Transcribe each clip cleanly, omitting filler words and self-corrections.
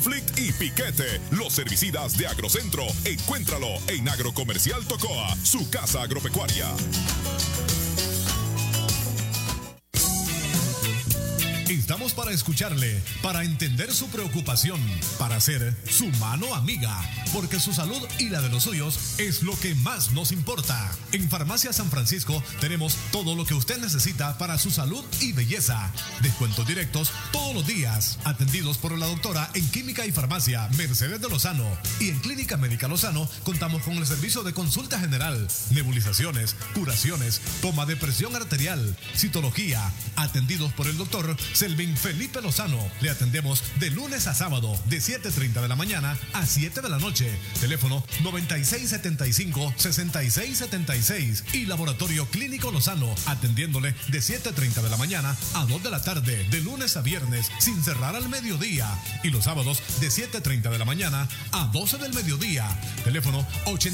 Flick y Piquete, los herbicidas de Agrocentro. Encuéntralo en Agrocomercial Tocoa, su casa agropecuaria. Estamos para escucharle, para entender su preocupación, para ser su mano amiga, porque su salud y la de los suyos es lo que más nos importa. En Farmacia San Francisco tenemos todo lo que usted necesita para su salud y belleza. Descuentos directos todos los días, atendidos por la doctora en Química y Farmacia Mercedes de Lozano. Y en Clínica Médica Lozano contamos con el servicio de consulta general, nebulizaciones, curaciones, toma de presión arterial, citología, atendidos por el doctor Selvin Felipe Lozano. Le atendemos de lunes a sábado de 7:30 de la mañana a 7 de la noche. Teléfono 9675-6676 y Laboratorio Clínico Lozano, atendiéndole de 7:30 de la mañana a 2 de la tarde, de lunes a viernes, sin cerrar al mediodía. Y los sábados de 7:30 de la mañana a 12 del mediodía. Teléfono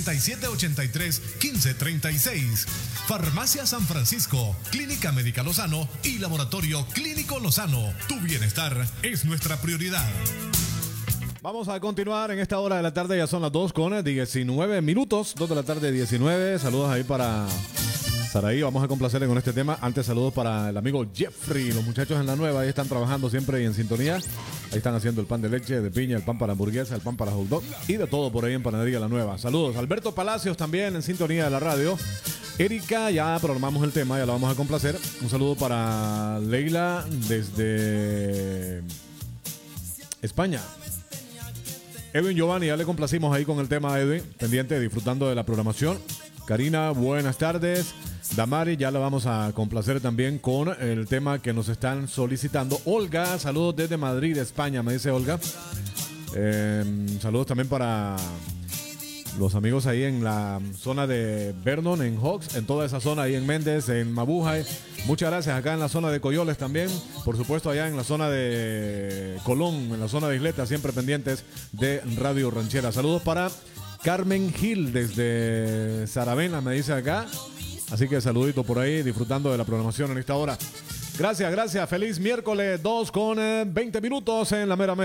8783-1536. Farmacia San Francisco, Clínica Médica Lozano y Laboratorio Clínico Lozano. Tu bienestar es nuestra prioridad. Vamos a continuar en esta hora de la tarde, ya son las 2:19, 2 de la tarde 19. Saludos ahí para Saraí, vamos a complacerle con este tema. Antes saludos para el amigo Jeffrey, los muchachos en la nueva, ahí están trabajando siempre y en sintonía. Ahí están haciendo el pan de leche, de piña, el pan para hamburguesa, el pan para hot dog y de todo por ahí en Panadería La Nueva. Saludos. Alberto Palacios también en sintonía de la radio. Erika, ya programamos el tema, ya lo vamos a complacer. Un saludo para Leila desde España. Edwin Giovanni, ya le complacimos ahí con el tema a Edwin, pendiente, disfrutando de la programación. Karina, buenas tardes. Damari, ya la vamos a complacer también con el tema que nos están solicitando. Olga, saludos desde Madrid, España, me dice Olga. Saludos también para los amigos ahí en la zona de Vernon, en Hawks, en toda esa zona ahí en Méndez, en Mabujay. Muchas gracias acá en la zona de Coyoles también. Por supuesto allá en la zona de Colón, en la zona de Isleta, siempre pendientes de Radio Ranchera. Saludos para Carmen Gil desde Saravena, me dice acá. Así que saludito por ahí, disfrutando de la programación en esta hora. Gracias, gracias. Feliz miércoles, 2:20 en la mera.